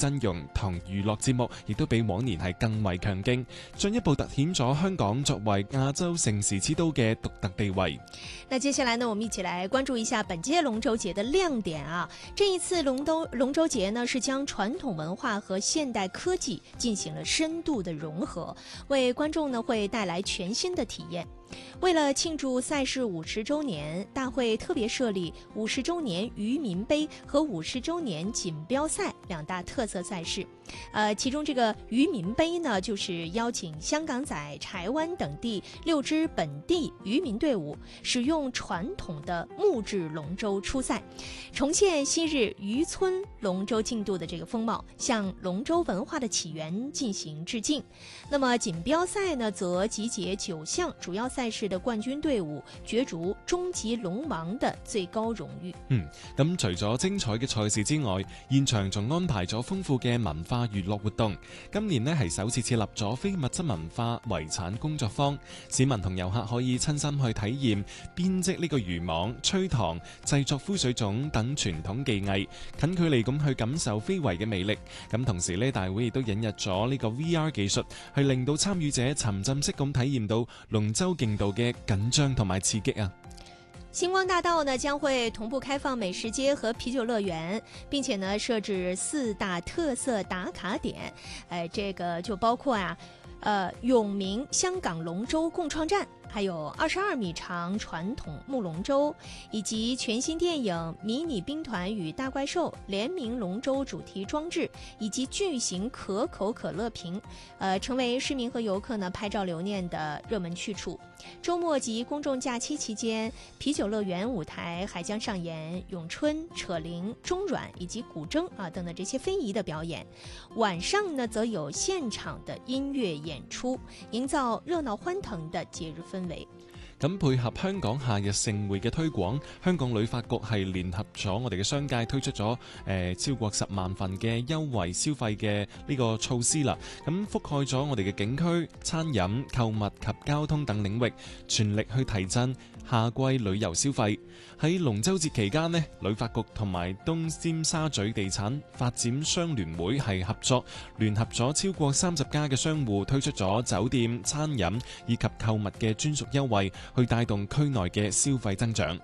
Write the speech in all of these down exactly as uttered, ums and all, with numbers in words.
陣容同娛樂節目亦都比往年係更為強勁，進一步凸顯咗香港作為亞洲盛事之都嘅獨特地位。 那接下來呢，我們一起來關注一下本屆龍舟節的亮點啊！這一次龍舟龍舟節呢，是將傳統文化和現代科技進行了深度的融合，為觀眾呢會帶來全新的體驗。為了慶祝賽事五十周年，大會特別設立五十周年漁民杯和五十周年錦標賽兩大特色賽事。呃，其中這個漁民杯呢，就是邀請香港仔、柴灣等地六支本地漁民隊伍，使用傳統的木質龍舟出賽，重現昔日漁村龍舟競渡的這個風貌，向龍舟文化的起源進行致敬。那麼錦標賽呢，則集結九項主要賽事的冠軍隊伍，角逐終極龍王的最高榮譽。 嗯，咁除咗精彩嘅賽事之外，現場仲安排咗豐富嘅文化娛樂活動。今年呢係首次設立咗非物質文化遺產工作坊，市民同遊客可以親身去體驗編織呢個漁網、吹塘、製作灰水粽等傳統技藝，近距離咁去感受非遺嘅魅力。咁同時呢，大會亦都引入咗呢個 V R 技術，去令到參與者沉浸式咁體驗到龍舟競渡嘅緊張同埋刺激啊！ 星光大道呢將會同步開放美食街和啤酒樂園，並且呢設置四大特色打卡點，呃，這個就包括啊，呃，永明香港龍舟共創站，還有二十二米長傳統木龍舟，以及全新電影《迷你兵團與大怪獸》聯名龍舟主題裝置，以及巨型可口可樂瓶，呃，成為市民和遊客呢拍照留念的熱門去處。周末及公眾假期期間，啤酒樂園舞台還將上演詠春、扯鈴、中軟以及古箏啊等等這些非遺的表演。晚上呢，則有現場的音樂演出，營造熱鬧歡騰的節日氛圍。 咁配合香港夏日盛會嘅推廣，香港旅發局係聯合咗我哋嘅商界推出咗誒、呃、超過十萬份嘅優惠消費嘅呢個措施啦。咁覆蓋咗我哋嘅景區、餐飲、購物及交通等領域，全力去提振夏季旅遊消費。喺龍舟節期間呢，旅發局同埋東尖沙咀地產發展商聯會係合作聯合咗超過三十家嘅商戶，推出咗酒店、餐飲以及購物嘅專屬優惠，去帶動區內嘅消費增長。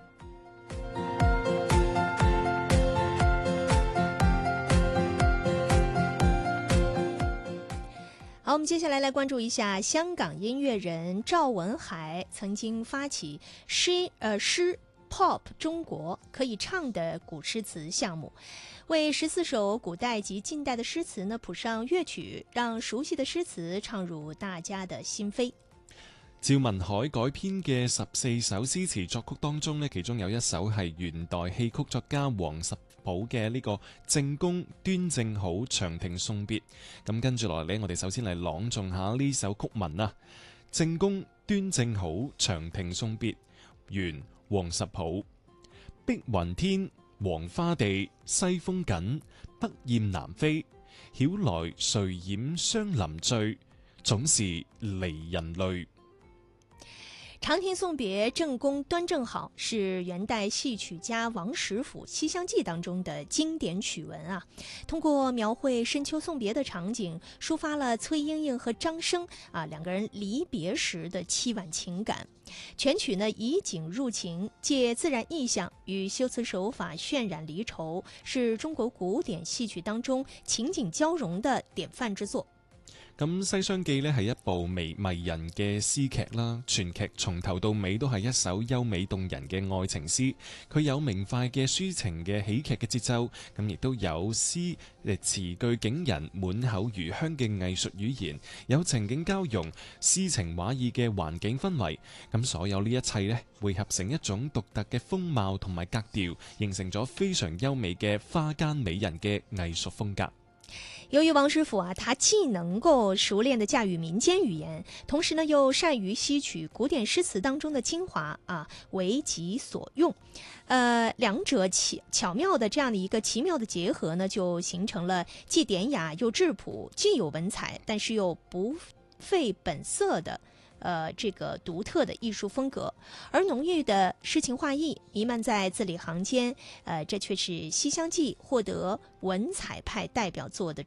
好，我們接下來來關注一下香港音樂人趙文海曾經發起詩呃詩 Pop 中國可以唱的古詩詞項目，為十四首古代及近代的詩詞呢譜上樂曲，讓熟悉的詩詞唱入大家的心扉。 趙文海改編嘅十四首詩詞作曲當中呢，其中有一首係元代戲曲作家黃十甫嘅呢個正宮端正好長亭送別。咁跟住落嚟呢，我哋首先嚟朗誦下呢首曲文啊。正宮端正好長亭送別，元黃十甫。碧雲天，黃花地，西風緊，北雁南飛。曉來誰掩霜林醉，總是離人淚。 長亭送別，正宮端正好，是元代戲曲家王實甫《西廂記》當中的經典曲文啊。通過描繪深秋送別的場景，抒發了崔鶯鶯和張生啊兩個人離別時的淒婉情感。全曲呢以景入情，借自然意象與修辭手法渲染離愁，是中國古典戲曲當中情景交融的典範之作。 咁《西廂記》呢係一部迷迷人嘅詩劇啦，全劇從頭到尾都係一首優美動人嘅愛情詩。佢有明快嘅抒情嘅喜劇嘅節奏，咁亦都有詩誒詞句景人、滿口餘香嘅藝術語言，有情景交融、詩情畫意嘅環境氛圍。咁所有呢一切呢，匯合成一種獨特嘅風貌同埋格調，形成咗非常優美嘅花間美人嘅藝術風格。 由於王實甫啊，他既能夠熟練地駕馭民間語言，同時呢又善於吸取古典詩詞當中的精華啊，為己所用。呃，兩者巧巧妙的這樣的一個奇妙的結合呢，就形成了既典雅又質樸，既有文采，但是又不費本色的。呃，這個獨特的藝術風格，而濃郁的詩情畫意彌漫在字裡行間，呃，這卻是《西廂記》獲得文采派代表作的